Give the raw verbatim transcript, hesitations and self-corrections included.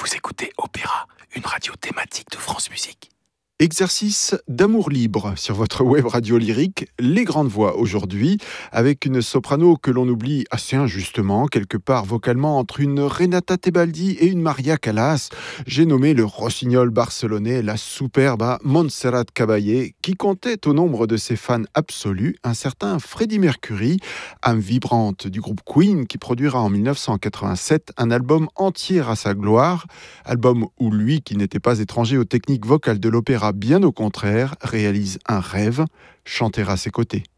Vous écoutez Opéra, une radio thématique de France Musique. Exercice d'amour libre sur votre web radio lyrique, Les Grandes Voix aujourd'hui, avec une soprano que l'on oublie assez injustement, quelque part vocalement entre une Renata Tebaldi et une Maria Callas. J'ai nommé le rossignol barcelonais, la superbe Montserrat Caballé, qui comptait au nombre de ses fans absolus un certain Freddie Mercury, âme vibrante du groupe Queen, qui produira en dix-neuf cent quatre-vingt-sept un album entier à sa gloire, album où lui, qui n'était pas étranger aux techniques vocales de l'opéra, bien au contraire, réalise un rêve, chanter à ses côtés.